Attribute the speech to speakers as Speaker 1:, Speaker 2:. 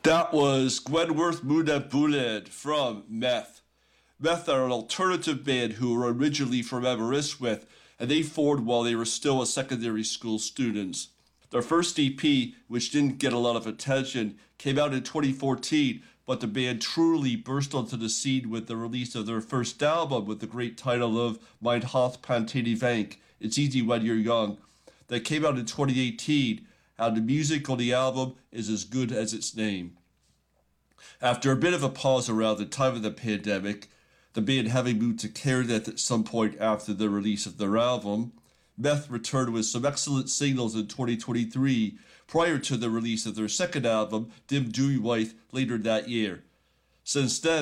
Speaker 1: That was Gwenworth Moonabuned from Meth. Meth are an alternative band who were originally from Aberystwyth, and they formed while they were still a secondary school students. Their first EP, which didn't get a lot of attention, came out in 2014, but the band truly burst onto the scene with the release of their first album with the great title of Mein Hath Pantini Vank, It's Easy When You're Young, that came out in 2018, and the music on the album is as good as its name. After a bit of a pause around the time of the pandemic, the band having moved to Cardiff at some point after the release of their album, Meth returned with some excellent singles in 2023 prior to the release of their second album, Dim Dwywaith, later that year. Since then,